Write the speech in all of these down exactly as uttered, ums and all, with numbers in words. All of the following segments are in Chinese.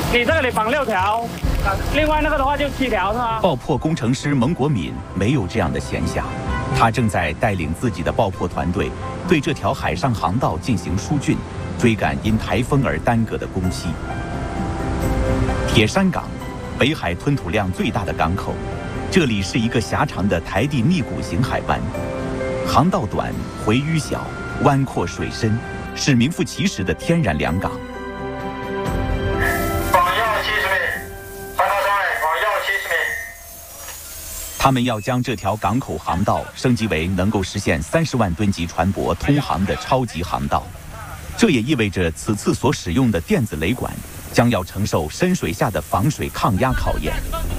你这个里绑六条，另外那个的话就七条，是吗？ 爆破工程师蒙国敏没有这样的闲暇，他正在带领自己的爆破团队，对这条海上航道进行疏浚，追赶因台风而耽搁的工期。铁山港，北海吞吐量最大的港口，这里是一个狭长的台地密谷型海湾，航道短，回淤小，湾阔水深，是名副其实的天然良港。他们要将这条港口航道升级为能够实现三十万吨级船舶通航的超级航道，这也意味着此次所使用的电子雷管将要承受深水下的防水抗压考验。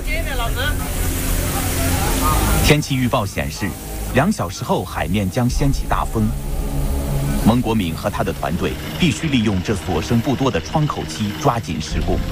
天气预报显示，两小时后海面将掀起大风。蒙国敏和他的团队必须利用这所剩不多的窗口期抓紧施工。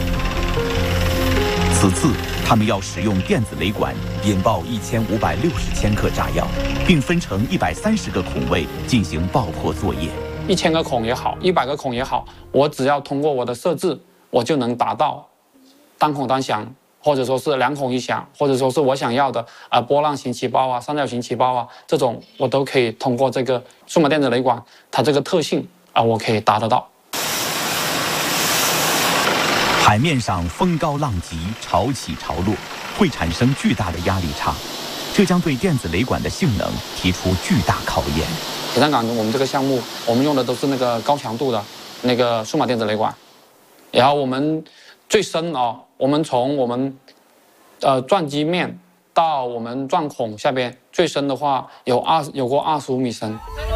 此次他们要使用电子雷管引爆一千五百六十千克炸药，并分成一百三十个孔位进行爆破作业。 一千个孔也好，一百个孔也好，我只要通过我的设置，我就能达到单孔单响，或者说是两孔一响，或者说是我想要的啊、呃、波浪型起爆啊、三角形起爆啊，这种我都可以通过这个数码电子雷管它这个特性啊、呃，我可以达得到。 海面上风高浪急，潮起潮落，会产生巨大的压力差，这将对电子雷管的性能提出巨大考验。 铁山港我们这个项目，我们用的都是那个高强度的那个数码电子雷管，然后我们最深哦，我们从我们呃钻机面到我们钻孔下边最深的话有二有过二十五米深。